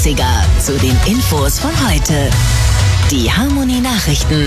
Zu den Infos von heute. Die Harmonie-Nachrichten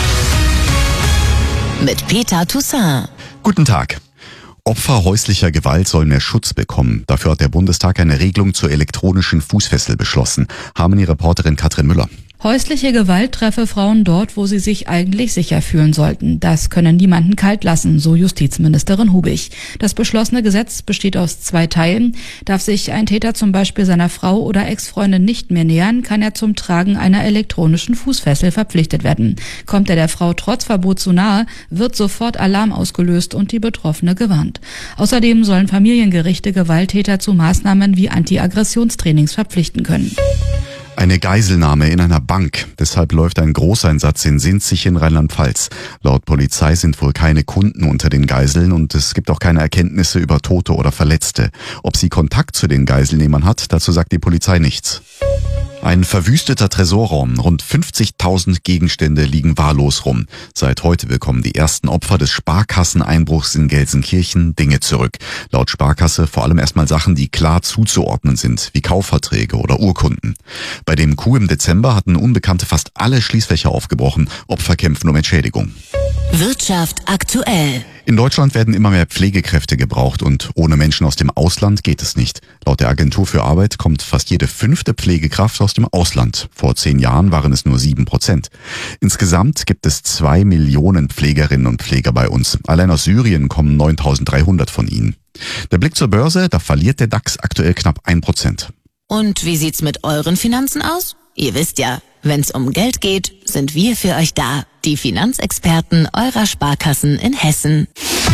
mit Peter Toussaint. Guten Tag. Opfer häuslicher Gewalt sollen mehr Schutz bekommen. Dafür hat der Bundestag eine Regelung zur elektronischen Fußfessel beschlossen. Harmonie-Reporterin Katrin Müller. Häusliche Gewalt treffe Frauen dort, wo sie sich eigentlich sicher fühlen sollten. Das könne niemanden kalt lassen, so Justizministerin Hubig. Das beschlossene Gesetz besteht aus 2 Teilen. Darf sich ein Täter zum Beispiel seiner Frau oder Ex-Freundin nicht mehr nähern, kann er zum Tragen einer elektronischen Fußfessel verpflichtet werden. Kommt er der Frau trotz Verbot zu nahe, wird sofort Alarm ausgelöst und die Betroffene gewarnt. Außerdem sollen Familiengerichte Gewalttäter zu Maßnahmen wie Anti-Aggressionstrainings verpflichten können. Eine Geiselnahme in einer Bank. Deshalb läuft ein Großeinsatz in Sinzig in Rheinland-Pfalz. Laut Polizei sind wohl keine Kunden unter den Geiseln und es gibt auch keine Erkenntnisse über Tote oder Verletzte. Ob sie Kontakt zu den Geiselnehmern hat, dazu sagt die Polizei nichts. Ein verwüsteter Tresorraum. Rund 50.000 Gegenstände liegen wahllos rum. Seit heute bekommen die ersten Opfer des Sparkasseneinbruchs in Gelsenkirchen Dinge zurück. Laut Sparkasse vor allem erstmal Sachen, die klar zuzuordnen sind, wie Kaufverträge oder Urkunden. Bei dem Coup im Dezember hatten Unbekannte fast alle Schließfächer aufgebrochen. Opfer kämpfen um Entschädigung. Wirtschaft aktuell. In Deutschland werden immer mehr Pflegekräfte gebraucht und ohne Menschen aus dem Ausland geht es nicht. Laut der Agentur für Arbeit kommt fast jede 5. Pflegekraft aus dem Ausland. Vor 10 Jahren waren es nur 7%. Insgesamt gibt es 2 Millionen Pflegerinnen und Pfleger bei uns. Allein aus Syrien kommen 9.300 von ihnen. Der Blick zur Börse, da verliert der DAX aktuell knapp 1%. Und wie sieht's mit euren Finanzen aus? Ihr wisst ja, wenn's um Geld geht, sind wir für euch da. Die Finanzexperten eurer Sparkassen in Hessen.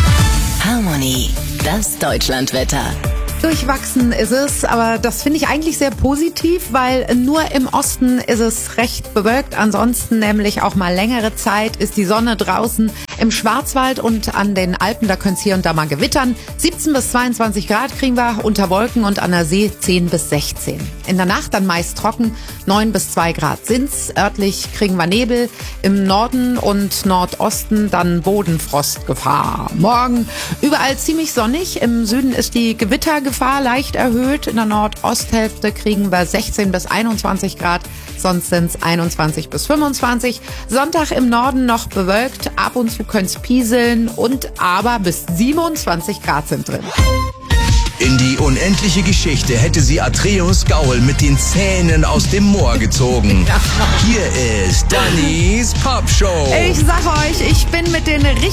Harmonie, das Deutschlandwetter. Durchwachsen ist es, aber das finde ich eigentlich sehr positiv, weil nur im Osten ist es recht bewölkt. Ansonsten nämlich auch mal längere Zeit ist die Sonne draußen. Im Schwarzwald und an den Alpen, da könnte es hier und da mal gewittern. 17 bis 22 Grad kriegen wir unter Wolken und an der See 10 bis 16. In der Nacht dann meist trocken, 9 bis 2 Grad sind's. Örtlich kriegen wir Nebel. Im Norden und Nordosten dann Bodenfrostgefahr. Morgen überall ziemlich sonnig. Im Süden ist die Gewittergefahr leicht erhöht. In der Nordosthälfte kriegen wir 16 bis 21 Grad. Sonst sind's 21 bis 25. Sonntag im Norden noch bewölkt. Ab und zu könnte es pieseln und aber bis 27 Grad sind drin. In die unendliche Geschichte hätte sie Atreus Gaul mit den Zähnen aus dem Moor gezogen. Hier ist Dannys Pop Show. Ich sag euch, ich bin mit den